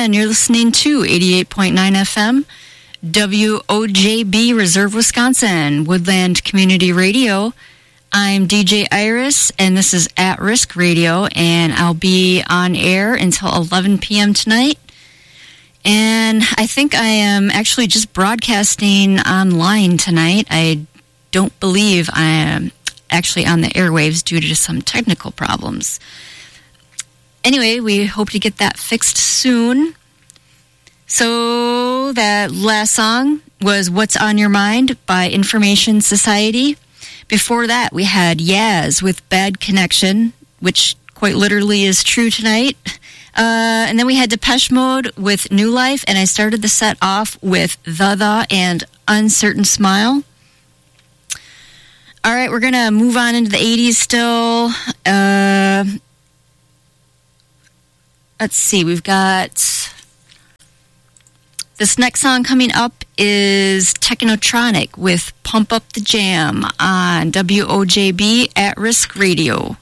again, you're listening to 88.9 FM, WOJB Reserve, Wisconsin, Woodland Community Radio. I'm DJ Iris, and this is At Risk Radio, and I'll be on air until 11 p.m. tonight. And I think I am actually just broadcasting online tonight. I don't believe I am actually on the airwaves due to some technical problems. Anyway, we hope to get that fixed soon. So that last song was What's on Your Mind by Information Society. Before that, we had Yaz with Bad Connection, which quite literally is true tonight. And then we had Depeche Mode with New Life, and I started the set off with The and Uncertain Smile. All right, we're going to move on into the 80s still. Let's see, we've got this next song coming up is Technotronic with Pump Up the Jam on WOJB At Risk Radio.